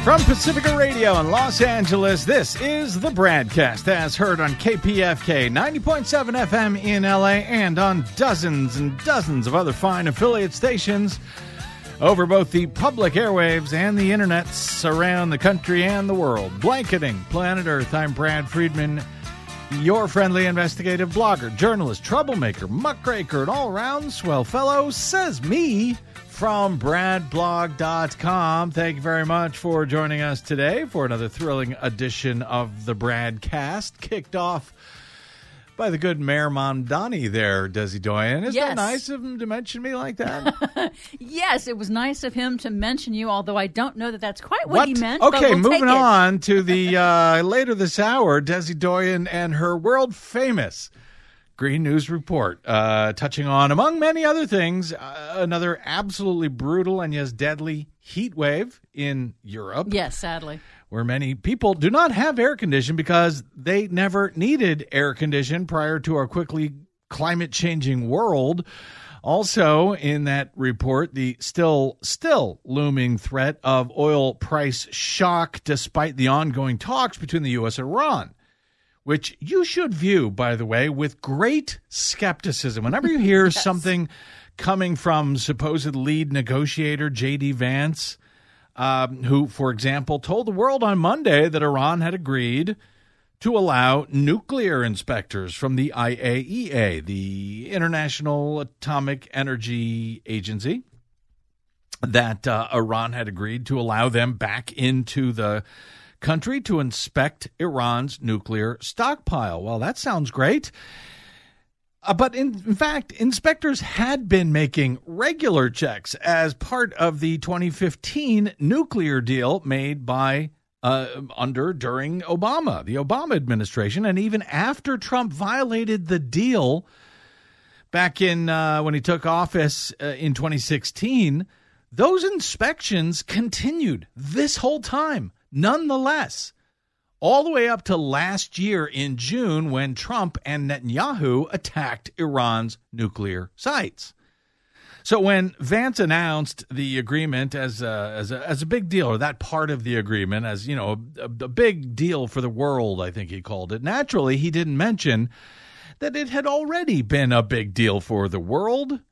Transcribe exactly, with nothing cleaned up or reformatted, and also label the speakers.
Speaker 1: From Pacifica Radio in Los Angeles, this is the Bradcast, as heard on K P F K ninety point seven F M in L A and on dozens and dozens of other fine affiliate stations over both the public airwaves and the internets around the country and the world. Blanketing planet Earth, I'm Brad Friedman, your friendly investigative blogger, journalist, troublemaker, muckraker, and all-around swell fellow, says me, from brad blog dot com. Thank you very much for joining us today for another thrilling edition of the Bradcast, kicked off by the good Mayor Mamdani there, Desi Doyen. Isn't
Speaker 2: yes.
Speaker 1: that nice of him to mention me like that?
Speaker 2: Yes, it was nice of him to mention you, although I don't know that that's quite what,
Speaker 1: what?
Speaker 2: he meant.
Speaker 1: Okay,
Speaker 2: but we'll
Speaker 1: moving
Speaker 2: take
Speaker 1: on to the uh, later this hour, Desi Doyen and her world-famous Green News Report, uh, touching on, among many other things, uh, another absolutely brutal and, yes, deadly heat wave in Europe.
Speaker 2: Yes, sadly.
Speaker 1: Where many people do not have air conditioning because they never needed air conditioning prior to our quickly climate-changing world. Also, in that report, the still, still looming threat of oil price shock despite the ongoing talks between the U S and Iran, which you should view, by the way, with great skepticism. Whenever you hear yes. something coming from supposed lead negotiator J D Vance, um, who, for example, told the world on Monday that Iran had agreed to allow nuclear inspectors from the I A E A, the International Atomic Energy Agency, that uh, Iran had agreed to allow them back into the country to inspect Iran's nuclear stockpile. Well, that sounds great. Uh, but in, in fact, inspectors had been making regular checks as part of the twenty fifteen nuclear deal made by uh, under during Obama, the Obama administration, and even after Trump violated the deal back in uh, when he took office uh, in twenty sixteen, those inspections continued this whole time. Nonetheless, all the way up to last year in June when Trump and Netanyahu attacked Iran's nuclear sites. So when Vance announced the agreement as a, as a, as a big deal, or that part of the agreement as, you know, a, a big deal for the world, I think he called it, naturally he didn't mention that it had already been a big deal for the world